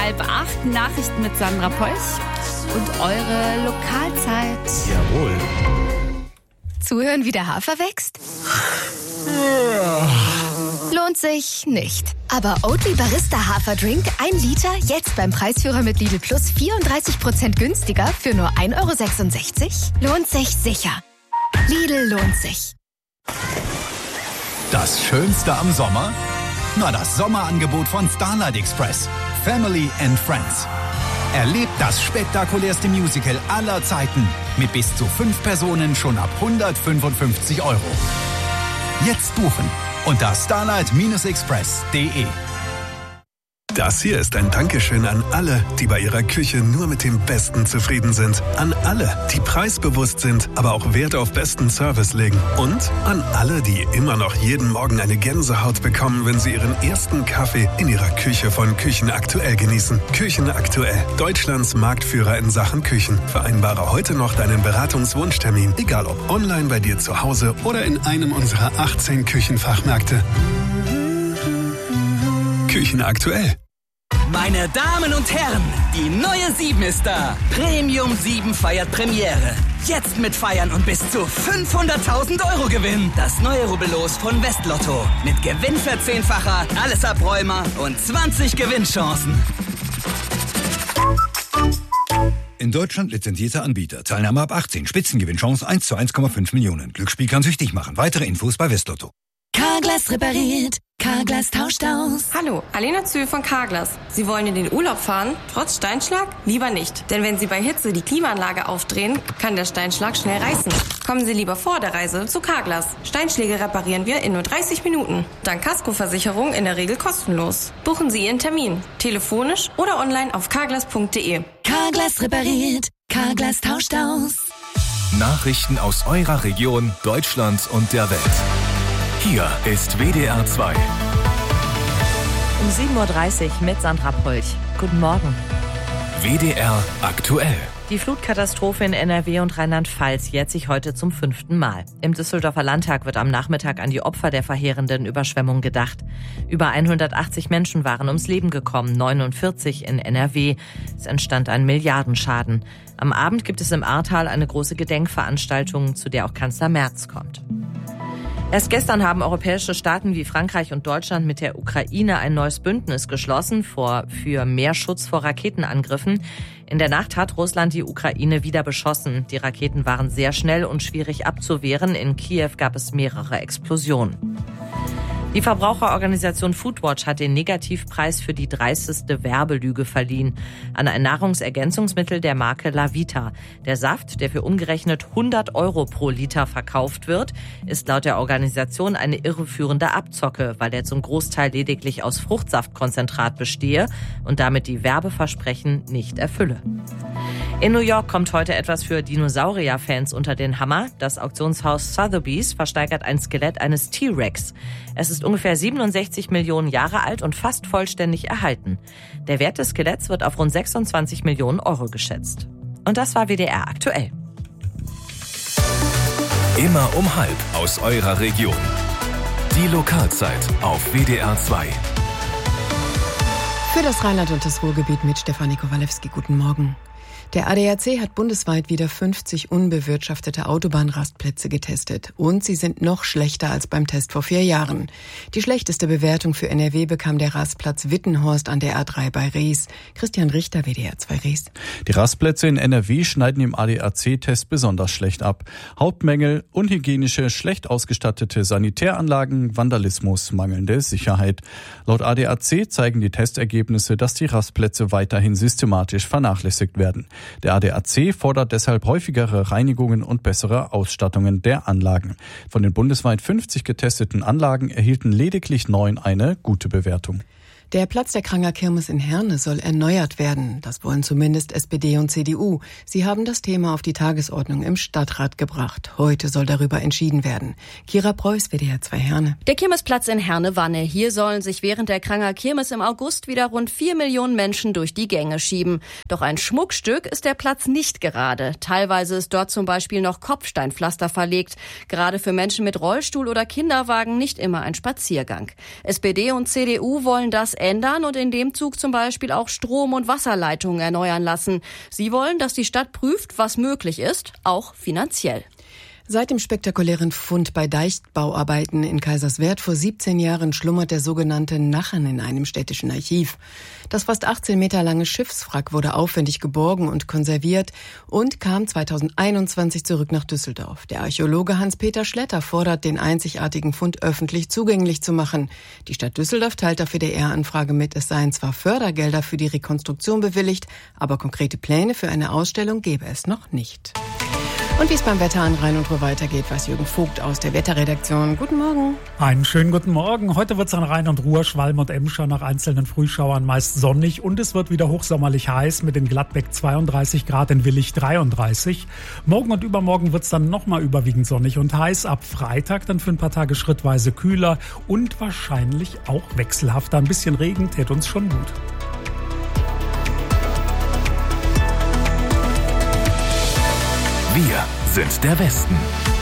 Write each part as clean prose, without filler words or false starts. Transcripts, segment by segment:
7:30, Nachrichten mit Sandra Polch und eure Lokalzeit. Jawohl. Zuhören, wie der Hafer wächst? Lohnt sich nicht. Aber Oatly Barista Haferdrink 1 Liter jetzt beim Preisführer mit Lidl Plus 34% günstiger für nur 1,66 €? Lohnt sich sicher. Lidl lohnt sich. Das Schönste am Sommer? Na, das Sommerangebot von Starlight Express. Family and Friends. Erlebt das spektakulärste Musical aller Zeiten mit bis zu 5 Personen schon ab 155 €. Jetzt buchen unter starlight-express.de. Das hier ist ein Dankeschön an alle, die bei ihrer Küche nur mit dem Besten zufrieden sind. An alle, die preisbewusst sind, aber auch Wert auf besten Service legen. Und an alle, die immer noch jeden Morgen eine Gänsehaut bekommen, wenn sie ihren ersten Kaffee in ihrer Küche von Küchen Aktuell genießen. Küchen Aktuell, Deutschlands Marktführer in Sachen Küchen. Vereinbare heute noch deinen Beratungswunschtermin, egal ob online bei dir zu Hause oder in einem unserer 18 Küchenfachmärkte. Küchen Aktuell. Meine Damen und Herren, die neue 7 ist da. Premium 7 feiert Premiere. Jetzt mitfeiern und bis zu 500.000 € gewinnen. Das neue Rubbellos von Westlotto. Mit Gewinnverzehnfacher, alles Abräumer und 20 Gewinnchancen. In Deutschland lizenzierter Anbieter. Teilnahme ab 18. Spitzengewinnchance 1 zu 1,5 Millionen. Glücksspiel kann süchtig machen. Weitere Infos bei Westlotto. Carglass repariert. Carglass tauscht aus. Hallo, Alena Zühl von Carglass. Sie wollen in den Urlaub fahren? Trotz Steinschlag? Lieber nicht. Denn wenn Sie bei Hitze die Klimaanlage aufdrehen, kann der Steinschlag schnell reißen. Kommen Sie lieber vor der Reise zu Carglass. Steinschläge reparieren wir in nur 30 Minuten. Dank Kaskoversicherung in der Regel kostenlos. Buchen Sie Ihren Termin. Telefonisch oder online auf carglass.de. Carglass repariert. Carglass tauscht aus. Nachrichten aus eurer Region, Deutschland und der Welt. Hier ist WDR 2. Um 7:30 Uhr mit Sandra Polch. Guten Morgen. WDR aktuell. Die Flutkatastrophe in NRW und Rheinland-Pfalz jährt sich heute zum 5. Mal. Im Düsseldorfer Landtag wird am Nachmittag an die Opfer der verheerenden Überschwemmung gedacht. Über 180 Menschen waren ums Leben gekommen, 49 in NRW. Es entstand ein Milliardenschaden. Am Abend gibt es im Ahrtal eine große Gedenkveranstaltung, zu der auch Kanzler Merz kommt. Erst gestern haben europäische Staaten wie Frankreich und Deutschland mit der Ukraine ein neues Bündnis geschlossen für mehr Schutz vor Raketenangriffen. In der Nacht hat Russland die Ukraine wieder beschossen. Die Raketen waren sehr schnell und schwierig abzuwehren. In Kiew gab es mehrere Explosionen. Die Verbraucherorganisation Foodwatch hat den Negativpreis für die dreisteste Werbelüge verliehen an ein Nahrungsergänzungsmittel der Marke Lavita. Der Saft, der für umgerechnet 100 € pro Liter verkauft wird, ist laut der Organisation eine irreführende Abzocke, weil er zum Großteil lediglich aus Fruchtsaftkonzentrat bestehe und damit die Werbeversprechen nicht erfülle. In New York kommt heute etwas für Dinosaurier-Fans unter den Hammer. Das Auktionshaus Sotheby's versteigert ein Skelett eines T-Rex. Es ist ungefähr 67 Millionen Jahre alt und fast vollständig erhalten. Der Wert des Skeletts wird auf rund 26 Millionen € geschätzt. Und das war WDR aktuell. Immer um 12 aus eurer Region. Die Lokalzeit auf WDR 2. Für das Rheinland und das Ruhrgebiet mit Stefanie Kowalewski. Guten Morgen. Der ADAC hat bundesweit wieder 50 unbewirtschaftete Autobahnrastplätze getestet. Und sie sind noch schlechter als beim Test vor 4 Jahren. Die schlechteste Bewertung für NRW bekam der Rastplatz Wittenhorst an der A3 bei Rees. Christian Richter, WDR 2 Rees. Die Rastplätze in NRW schneiden im ADAC-Test besonders schlecht ab. Hauptmängel: unhygienische, schlecht ausgestattete Sanitäranlagen, Vandalismus, mangelnde Sicherheit. Laut ADAC zeigen die Testergebnisse, dass die Rastplätze weiterhin systematisch vernachlässigt werden. Der ADAC fordert deshalb häufigere Reinigungen und bessere Ausstattungen der Anlagen. Von den bundesweit 50 getesteten Anlagen erhielten lediglich 9 eine gute Bewertung. Der Platz der Kranger Kirmes in Herne soll erneuert werden. Das wollen zumindest SPD und CDU. Sie haben das Thema auf die Tagesordnung im Stadtrat gebracht. Heute soll darüber entschieden werden. Kira Preuß, WDR 2 Herne. Der Kirmesplatz in Herne-Wanne. Hier sollen sich während der Kranger Kirmes im August wieder rund 4 Millionen Menschen durch die Gänge schieben. Doch ein Schmuckstück ist der Platz nicht gerade. Teilweise ist dort zum Beispiel noch Kopfsteinpflaster verlegt. Gerade für Menschen mit Rollstuhl oder Kinderwagen nicht immer ein Spaziergang. SPD und CDU wollen das ändern und in dem Zug zum Beispiel auch Strom- und Wasserleitungen erneuern lassen. Sie wollen, dass die Stadt prüft, was möglich ist, auch finanziell. Seit dem spektakulären Fund bei Deichbauarbeiten in Kaiserswerth vor 17 Jahren schlummert der sogenannte Nachen in einem städtischen Archiv. Das fast 18 Meter lange Schiffswrack wurde aufwendig geborgen und konserviert und kam 2021 zurück nach Düsseldorf. Der Archäologe Hans-Peter Schletter fordert, den einzigartigen Fund öffentlich zugänglich zu machen. Die Stadt Düsseldorf teilt dafür der Ehrenanfrage mit, es seien zwar Fördergelder für die Rekonstruktion bewilligt, aber konkrete Pläne für eine Ausstellung gäbe es noch nicht. Und wie es beim Wetter an Rhein und Ruhr weitergeht, weiß Jürgen Vogt aus der Wetterredaktion. Guten Morgen. Einen schönen guten Morgen. Heute wird es an Rhein und Ruhr, Schwalm und Emscher nach einzelnen Frühschauern meist sonnig und es wird wieder hochsommerlich heiß mit in Gladbeck 32 Grad, in Willich 33. Morgen und übermorgen wird es dann nochmal überwiegend sonnig und heiß. Ab Freitag dann für ein paar Tage schrittweise kühler und wahrscheinlich auch wechselhafter. Ein bisschen Regen täte uns schon gut. Wir sind der Westen.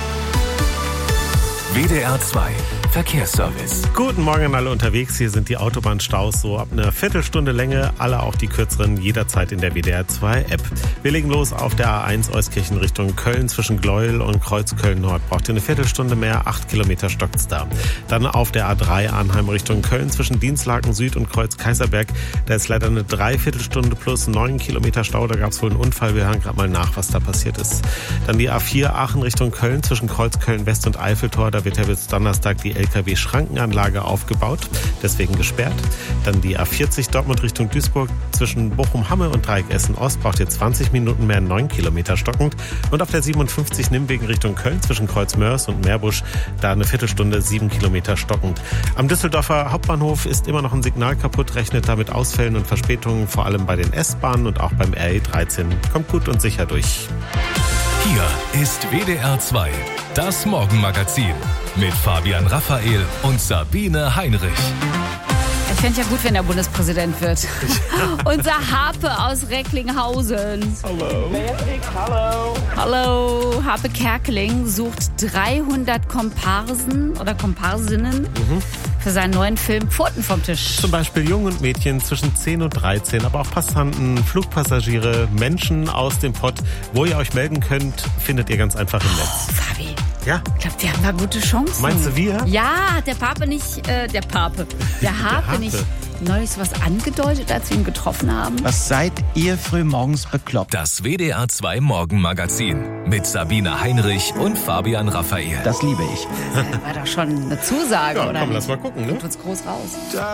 WDR 2 Verkehrsservice. Guten Morgen an alle unterwegs. Hier sind die Autobahnstaus so ab einer Viertelstunde Länge. Alle auch die kürzeren jederzeit in der WDR 2 App. Wir legen los auf der A1 Euskirchen Richtung Köln zwischen Gleuel und Kreuzköln Nord. Braucht ihr eine Viertelstunde mehr, 8 Kilometer stockt's da. Dann auf der A3 Arnheim Richtung Köln zwischen Dienstlaken Süd und Kreuz Kaiserberg. Da ist leider eine Dreiviertelstunde plus 9 Kilometer Stau. Da gab's wohl einen Unfall. Wir hören gerade mal nach, was da passiert ist. Dann die A4 Aachen Richtung Köln zwischen Kreuzköln West und Eiffeltor. Da wird ja bis Donnerstag die LKW-Schrankenanlage aufgebaut, deswegen gesperrt. Dann die A40 Dortmund Richtung Duisburg zwischen Bochum-Hamme und Dreieck Essen-Ost braucht ihr 20 Minuten mehr, 9 Kilometer stockend. Und auf der 57 Nimwegen Richtung Köln zwischen Kreuzmörs und Meerbusch, da eine Viertelstunde, 7 Kilometer stockend. Am Düsseldorfer Hauptbahnhof ist immer noch ein Signal kaputt, rechnet damit Ausfällen und Verspätungen, vor allem bei den S-Bahnen und auch beim RE13. Kommt gut und sicher durch. Hier ist WDR 2, das Morgenmagazin mit Fabian Raphael und Sabine Heinrich. Ich fände ja gut, wenn er Bundespräsident wird. Unser Harpe aus Recklinghausen. Hallo. Hallo. Harpe Kerkeling sucht 300 Komparsen oder Komparsinnen für seinen neuen Film Pfoten vom Tisch. Zum Beispiel Jungen und Mädchen zwischen 10 und 13, aber auch Passanten, Flugpassagiere, Menschen aus dem Pott. Wo ihr euch melden könnt, findet ihr ganz einfach im Netz. Fabi. Ja? Ich glaube, wir haben da gute Chancen. Meinst du wir? Ja, hat der Harpe nicht neulich was angedeutet, als wir ihn getroffen haben? Was seid ihr früh morgens bekloppt? Das WDR 2 Morgenmagazin mit Sabine Heinrich und Fabian Raphael. Das liebe ich. War doch schon eine Zusage, ja, oder? Komm, lass mal gucken, ne? Kommt uns groß raus.